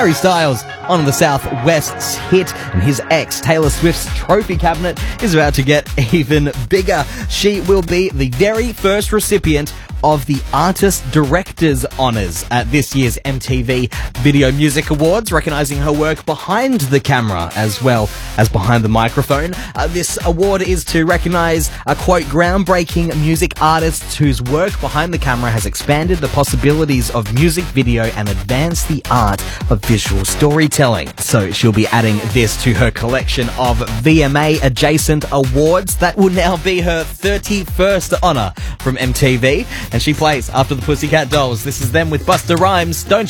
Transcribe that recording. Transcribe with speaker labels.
Speaker 1: Harry Styles on the Southwest's hit, and his ex, Taylor Swift's trophy cabinet, is about to get even bigger. She will be the very first recipient of the Artist Director's Honours at this year's MTV Video Music Awards, recognising her work behind the camera as well as behind the microphone. This award is to recognise quote, groundbreaking music artists whose work behind the camera has expanded the possibilities of music video and advanced the art of visual storytelling. So she'll be adding this to her collection of VMA adjacent awards. That will now be her 31st honour from MTV. And she plays after the Pussycat Dolls. This is them with Busta Rhymes, Don't You